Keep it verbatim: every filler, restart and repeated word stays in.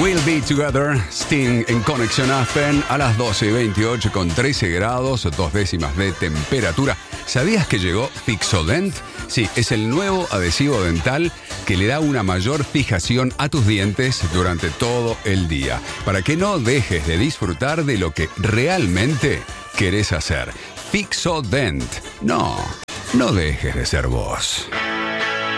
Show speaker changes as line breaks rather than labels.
We'll Be Together, Sting en Conexión Aspen a las doce y veintiocho con trece grados, dos décimas de temperatura. ¿Sabías que llegó Fixodent? Sí, es el nuevo adhesivo dental que le da una mayor fijación a tus dientes durante todo el día, para que no dejes de disfrutar de lo que realmente querés hacer. Fixodent. No, no dejes de ser vos.